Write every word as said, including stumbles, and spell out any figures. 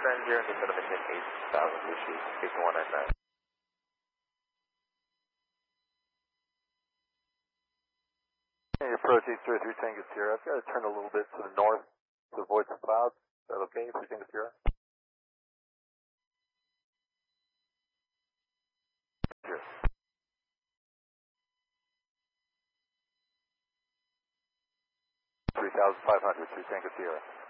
nine zero, just out of mission eight thousand, Lucy, station one nine nine. Hey, approach eight zero three Tango Sierra. I've got to turn a little bit to the north to avoid some clouds. Is that okay, three Tango Sierra? Sure. three thousand five hundred, three Tango Sierra.